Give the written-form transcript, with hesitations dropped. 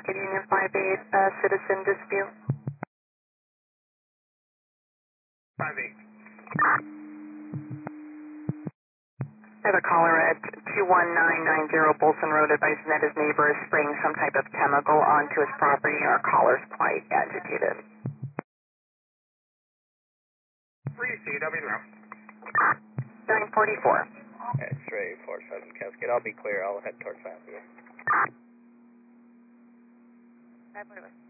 Rocket Union 58, citizen dispute. 58. I have a caller at 21990 Bolson Road advising that his neighbor is spraying some type of chemical onto his property and our caller's quite agitated. 3CW now. 944. X-ray 47 Cascade. I'll be clear. I'll head towards San Diego. 941.